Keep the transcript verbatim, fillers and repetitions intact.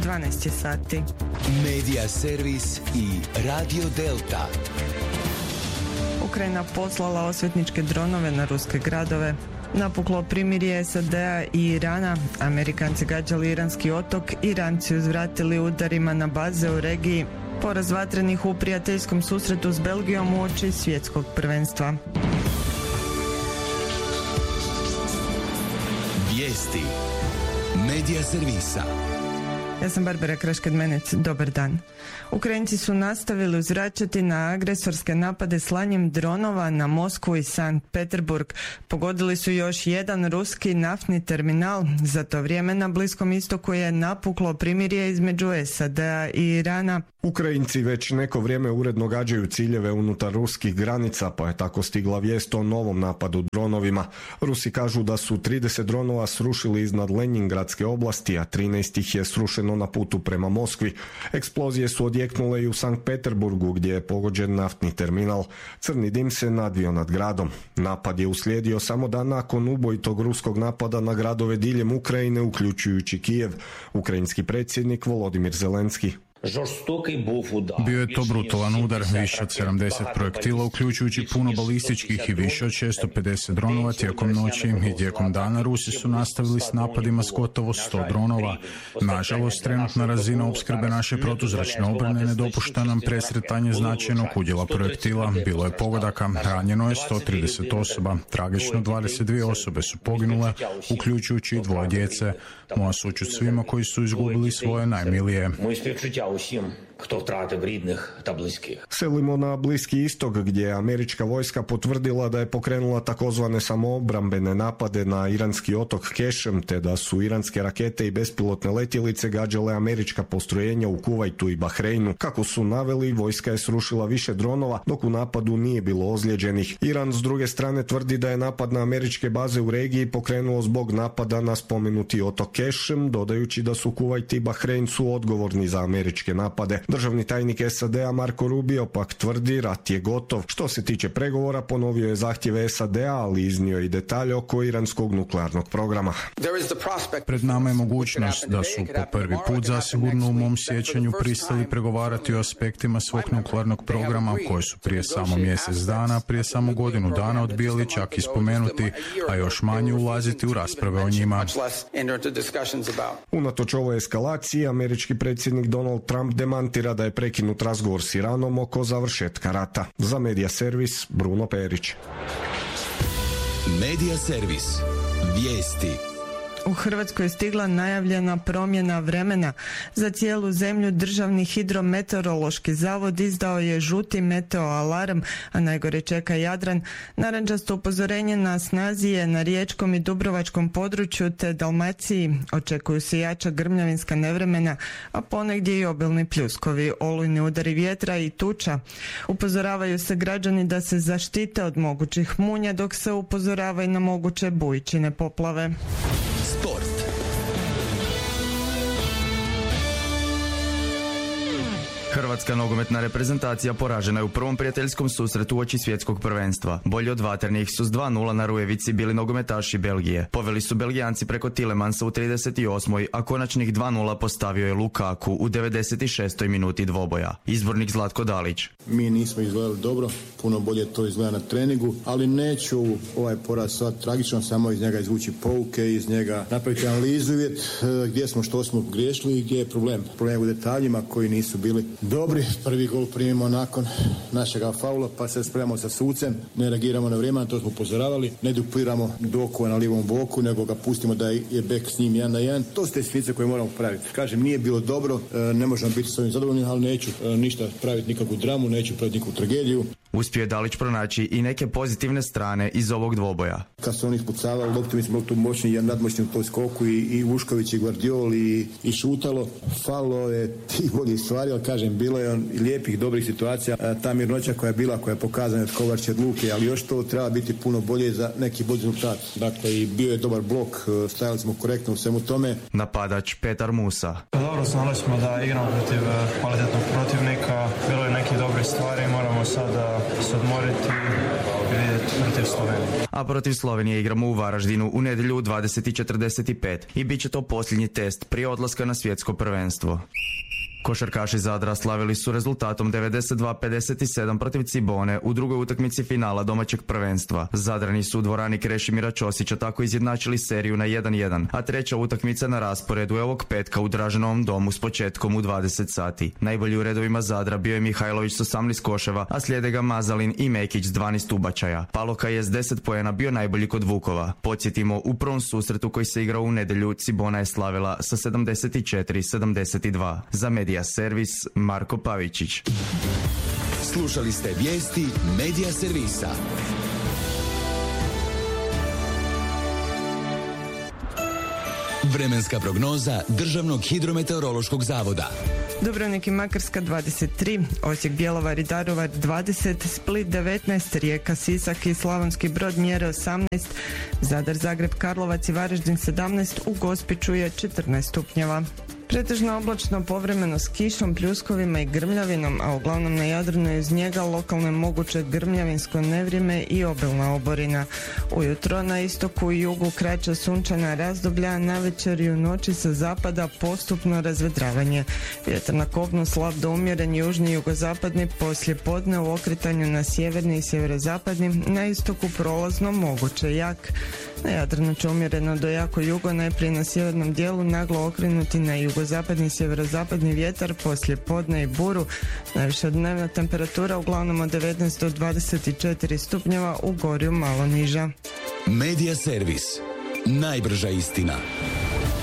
dvanaest je sati. Medija servis i Radio Delta. Ukrajina poslala osvetničke dronove na ruske gradove. Napuklo primirje S A D-a i Irana. Amerikanci gađali iranski otok, Iranci uzvratili udarima na baze u regiji. Poraz vatrenih u prijateljskom susretu s Belgijom uoči svjetskog prvenstva. Vijesti Medija servisa. Ja sam Barbara Kraškad-Menec, dobar dan. Ukrajinci su nastavili uzvraćati na agresorske napade slanjem dronova na Moskvu i Sankt Peterburg. Pogodili su još jedan ruski naftni terminal. Za to vrijeme na Bliskom istoku je napuklo primirje između S A D-a i Irana. Ukrajinci već neko vrijeme uredno gađaju ciljeve unutar ruskih granica, pa je tako stigla vijest o novom napadu dronovima. Rusi kažu da su trideset dronova srušili iznad Lenjingradske oblasti, a trinaest ih je srušeno na putu prema Moskvi. Eksplozije su odjeknule i u Sankt Peterburgu, gdje je pogođen naftni terminal. Crni dim se nadvio nad gradom. Napad je uslijedio samo dan nakon ubojitog ruskog napada na gradove diljem Ukrajine, uključujući Kijev. Ukrajinski predsjednik Volodimir Zelenski. Bio je to brutalan udar, više od sedamdeset projektila, uključujući puno balističkih i više od šesto pedeset dronova tijekom noći i tijekom dana. Rusi su nastavili s napadima s gotovo sto dronova. Nažalost, trenutna razina opskrbe naše protuzračne obrane ne dopušta nam presretanje značajnog udjela projektila. Bilo je pogodaka, ranjeno je sto trideset osoba, tragično dvadeset dvije osobe su poginule, uključujući i dvoje djece. Moja sućut svima koji su izgubili svoje najmilije. Усім, хто втратив рідних та близьких. Selimo na Bliski istok, gdje je američka vojska potvrdila da je pokrenula takozvane samoobrambene napade na iranski otok Kešem, te da su iranske rakete i bespilotne letjelice gađale američka postrojenja u Kuvajtu i Bahreinu. Kako su naveli, vojska je srušila više dronova, dok u napadu nije bilo ozlijeđenih. Iran s druge strane tvrdi da je napad na američke baze u regiji pokrenuo zbog napada na spomenuti otok Kešem, dodajući da su Kuvajt i Bahrein su odgovorni za američke napade. Državni tajnik S A D-a Marko Rubio pak tvrdi rat je gotov. Što se tiče pregovora, ponovio je zahtjeve S A D-a, ali iznio i detalje oko iranskog nuklearnog programa. Pred nama je mogućnost da su po prvi put zasigurno u mom sjećanju pristali pregovarati o aspektima svog nuklearnog programa koje su prije samo mjesec dana, prije samo godinu dana odbijali čak i spomenuti, a još manje ulaziti u rasprave o njima. Unatoč ovoj eskalaciji, američki predsjednik Donald Trump demantira da je prekinut razgovor s Iranom oko završetka rata. Za Medija servis, Bruno Perić. Medija servis. Vijesti. U Hrvatskoj je stigla najavljena promjena vremena. Za cijelu zemlju Državni hidrometeorološki zavod izdao je žuti meteo alarm, a najgore čeka Jadran. Narančasto upozorenje na snazi je na riječkom i dubrovačkom području te Dalmaciji. Očekuju se jača grmljavinska nevremena, a ponegdje i obilni pljuskovi, olujni udari vjetra i tuča. Upozoravaju se građani da se zaštite od mogućih munja, dok se upozorava i na moguće bujičine poplave. Sport. Hrvatska nogometna reprezentacija poražena je u prvom prijateljskom susretu uoči svjetskog prvenstva. Bolji od vatrenih su s dva nula na Rujevici bili nogometaši Belgije. Poveli su Belgijanci preko Tielemansa u trideset osmoj a konačnih dva nula postavio je Lukaku u devedeset šestoj minuti dvoboja. Izbornik Zlatko Dalić. Mi nismo izgledali dobro, puno bolje to izgleda na treningu, ali neću ovaj poraz sad tragično, samo iz njega izvući pouke, iz njega napraviti analizu i vidjeti gdje smo, što smo griješili i gdje je problem. Problem u detaljima koji nisu bili dobri. Prvi gol primimo nakon našega faula, pa se spremamo sa sucem, ne reagiramo na vrijeme, to smo upozoravali, ne dupliramo Doku na lijevom boku, nego ga pustimo da je bek s njim jedan na jedan. To su te sitnice koje moramo praviti. Kažem, nije bilo dobro, ne možemo biti s ovim zadovoljni, ali neću ništa praviti, nikakvu dramu, neću praviti nikakvu tragediju. Uspio je Dalić pronaći i neke pozitivne strane iz ovog dvoboja. Kad su oni ispucavali loptu, mi smo bili tu moćni i nadmoćni u toj skoku i, i Vušković i Guardiol i, i šutalo. Falo je tih boljih stvari, ali kažem, bilo je on lijepih, dobrih situacija. Ta mirnoća koja je bila, koja je pokazana od Kovač od Luke, ali još to treba biti puno bolje za neki bolji rezultat. Dakle, i bio je dobar blok, stajali smo korektno u svemu tome. Napadač Petar Musa. Dobro, znali smo da igramo protiv kvalitetnog protivnika, bilo je neke dobre stvari, moramo sada se odmoriti vidjeti protiv Slovenije. A protiv Slovenije igramo u Varaždinu u nedjelju u dvadeset i četrdeset pet i bit će to posljednji test prije odlaska na svjetsko prvenstvo. Košarkaši Zadra slavili su rezultatom devedeset dva pedeset sedam protiv Cibone u drugoj utakmici finala domaćeg prvenstva. Zadrani su u dvorani Krešimira Ćosića tako izjednačili seriju na jedan jedan, a treća utakmica na rasporedu je ovog petka u Draženovom domu s početkom u dvadeset sati. Najbolji u redovima Zadra bio je Mihajlović s osamnaest koševa, a slijede ga Mazalin i Mekić s dvanaest ubačaja. Paloka je s deset poena bio najbolji kod Vukova. Podsjetimo, u prvom susretu koji se igrao u nedjelju Cibona je slavila sa sedamdeset četiri sedamdeset dva. Za Medija Servis, Marko Pavičić. Slušali ste vijesti Medija Servisa. Vremenska prognoza Državnog hidrometeorološkog zavoda. Dubrovnik i Makarska dvadeset tri, Osijek, Bjelovar i Daruvar dvadeset, Split devetnaest, Rijeka, Sisak i Slavonski Brod mjere osamnaest, Zadar, Zagreb, Karlovac i Varaždin sedamnaest, u Gospiću je četrnaest stupnjeva. Pretežno oblačno, povremeno s kišom, pljuskovima i grmljavinom, a uglavnom na Jadranu iz njega lokalno je moguće grmljavinsko nevrijeme i obilna oborina. Ujutro na istoku i jugu kraća sunčana razdoblja, na večer i u noći sa zapada postupno razvedravanje. Vjetar na kopnu slab do umjeren južni i jugozapadni, poslije podne u okretanju na sjeverni i sjeverozapadni, na istoku prolazno moguće jak. Na Jadranu će umjereno do jako jugo, najprije na sjevernom dijelu naglo okrenuti na jugozapadni i sjeverozapadni vjetar, poslije podne i buru. Najviša dnevna temperatura uglavnom od devetnaest do dvadeset četiri stupnjeva, u Gorju malo niža. Medija Servis. Najbrža istina.